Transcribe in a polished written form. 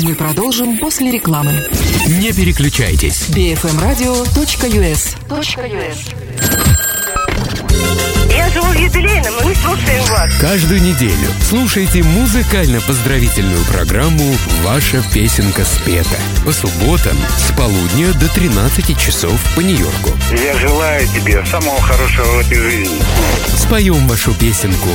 Мы продолжим после рекламы. Не переключайтесь. bfmradio.us. Я живу в юбилейном, и мы слушаем вас. Каждую неделю слушайте музыкально-поздравительную программу «Ваша песенка спета». По субботам с полудня до 13 часов по Нью-Йорку. Я желаю тебе самого хорошего в этой жизни. Споем вашу песенку